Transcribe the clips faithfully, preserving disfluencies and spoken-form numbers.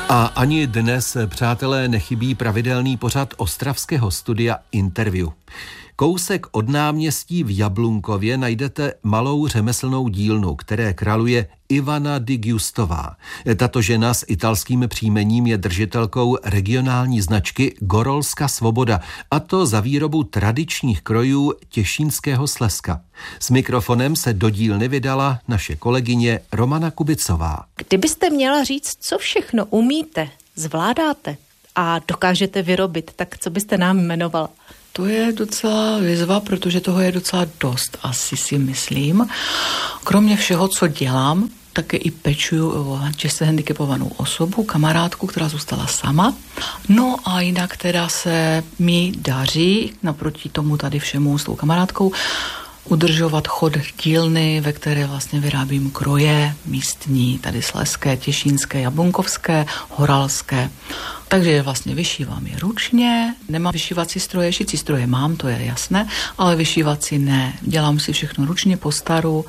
A ani dnes, přátelé, nechybí pravidelný pořad ostravského studia Interview. Kousek od náměstí v Jablunkově najdete malou řemeslnou dílnu, které kraluje Ivana di Giustová. Tato žena s italským příjmením je držitelkou regionální značky Gorolska Svoboda, a to za výrobu tradičních krojů těšínského Slezska. S mikrofonem se do dílny vydala naše kolegyně Romana Kubicová. Kdybyste měla říct, co všechno umíte, zvládáte a dokážete vyrobit, tak co byste nám jmenovala? To je docela výzva, protože toho je docela dost, asi si myslím. Kromě všeho, co dělám, také i pečuju o těžce handicapovanou osobu, kamarádku, která zůstala sama. No a jinak teda se mi daří, naproti tomu tady všemu s tou kamarádkou, udržovat chod dílny, ve které vlastně vyrábím kroje místní, tady slezské, těšínské, jablunkovské, horalské. Takže vlastně vyšívám je ručně, nemám vyšívací stroje, šicí stroje mám, to je jasné, ale vyšívací ne. Dělám si všechno ručně po staru.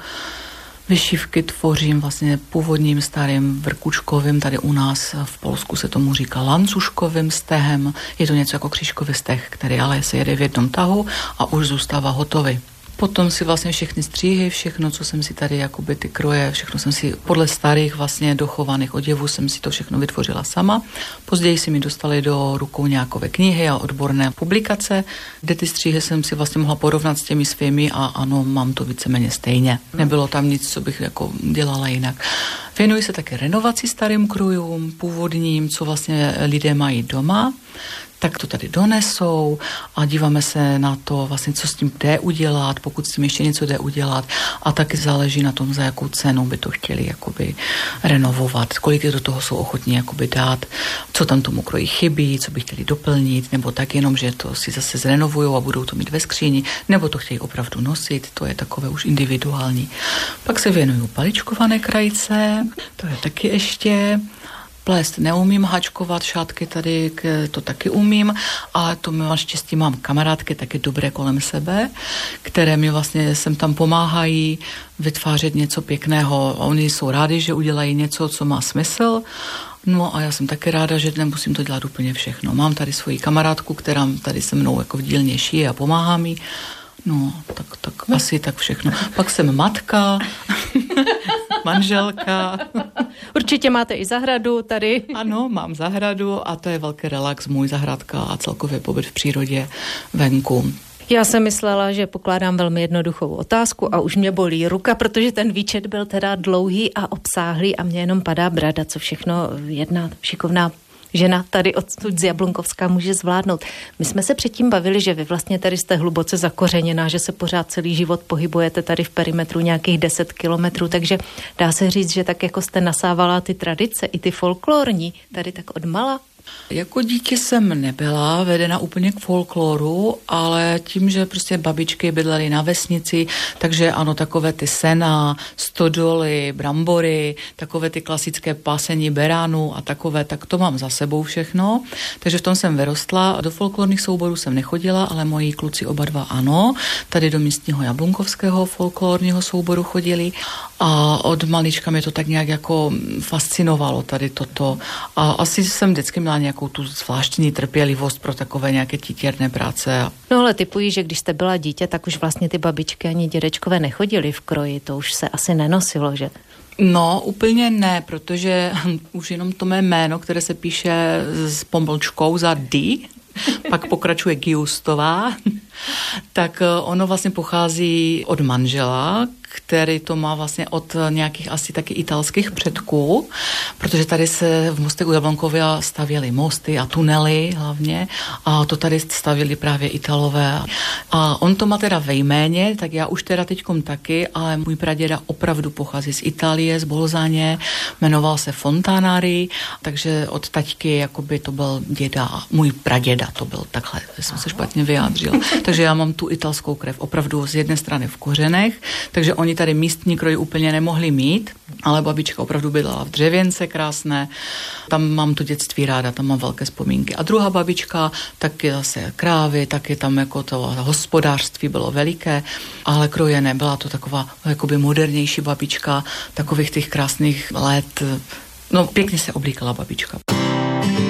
Vyšívky tvořím vlastně původním starým vrkučkovým, tady u nás v Polsku se tomu říká lancuškovým stehem. Je to něco jako křížkový steh, který ale se jede v jednom tahu a už zůstává hotový. Potom si vlastně všechny stříhy, všechno, co jsem si tady, jakoby ty kroje, všechno jsem si podle starých vlastně dochovaných oděvů jsem si to všechno vytvořila sama. Později si mi dostali do rukou nějakové knihy a odborné publikace, kde ty stříhy jsem si vlastně mohla porovnat s těmi svými a ano, mám to víceméně stejně. Nebylo tam nic, co bych jako dělala jinak. Věnuji se také renovaci starým krojům, původním, co vlastně lidé mají doma, tak to tady donesou a díváme se na to, vlastně, co s tím jde udělat, pokud s tím ještě něco jde udělat, a taky záleží na tom, za jakou cenu by to chtěli jakoby renovovat, kolik do toho jsou ochotní jakoby dát, co tam tomu kroji chybí, co by chtěli doplnit, nebo tak jenom, že to si zase zrenovujou a budou to mít ve skříni, nebo to chtějí opravdu nosit, to je takové už individuální. Pak se věnuju paličkované krajice, to je taky ještě. Plést neumím, háčkovat šátky tady, to taky umím, a to mi štěstí mám kamarádky taky dobré kolem sebe, které mi vlastně sem tam pomáhají vytvářet něco pěkného. Oni jsou rádi, že udělají něco, co má smysl. No a já jsem taky ráda, že nemusím to dělat úplně všechno. Mám tady svoji kamarádku, která tady se mnou jako v dílně šije a pomáhá mi. No, tak, tak no. Asi tak všechno. Pak jsem matka, manželka. Určitě máte i zahradu tady. Ano, mám zahradu a to je velký relax, můj zahradka a celkově pobyt v přírodě venku. Já jsem myslela, že pokládám velmi jednoduchou otázku a už mě bolí ruka, protože ten výčet byl teda dlouhý a obsáhlý a mě jenom padá brada, co všechno jedna šikovná žena tady odsud z Jablunkovska může zvládnout. My jsme se předtím bavili, že vy vlastně tady jste hluboce zakořeněná, že se pořád celý život pohybujete tady v perimetru nějakých deset kilometrů, takže dá se říct, že tak jako jste nasávala ty tradice, i ty folklorní, tady tak odmala. Jako dítě jsem nebyla vedena úplně k folkloru, ale tím, že prostě babičky bydlely na vesnici, takže ano, takové ty sena, stodoly, brambory, takové ty klasické pásení beránů a takové, tak to mám za sebou všechno. Takže v tom jsem vyrostla. Do folklorních souborů jsem nechodila, ale moji kluci oba dva ano. Tady do místního jablunkovského folklorního souboru chodili a od malička mě to tak nějak jako fascinovalo tady toto. A asi jsem vždycky měla nějakou tu zvláštní trpělivost pro takové nějaké titěrné práce. No ale typuji, že když jste byla dítě, tak už vlastně ty babičky ani dědečkové nechodili v kroji, to už se asi nenosilo, že? No, úplně ne, protože už jenom to mé jméno, které se píše s pomlčkou za D, pak pokračuje Giustová, tak ono vlastně pochází od manžela, který to má vlastně od nějakých asi taky italských předků, protože tady se v Mostech u Jablunkově stavěly mosty a tunely hlavně a to tady stavěli právě Italové. A on to má teda ve jméně, tak já už teda teďkom taky, ale můj praděda opravdu pochází z Itálie, z Bolzáně, jmenoval se Fontanari, takže od taťky jakoby to byl děda, můj praděda to byl, takhle jsem se špatně vyjádřil. Takže já mám tu italskou krev opravdu z jedné strany v kořenech, takže oni tady místní kroj úplně nemohli mít, ale babička opravdu bydlela v dřevěnce krásné. Tam mám to dětství ráda, tam mám velké vzpomínky. A druhá babička, taky zase krávy, taky tam jako to hospodářství bylo veliké, ale kroje nebyla to taková jakoby modernější babička, takových těch krásných let. No, pěkně se oblíkala babička.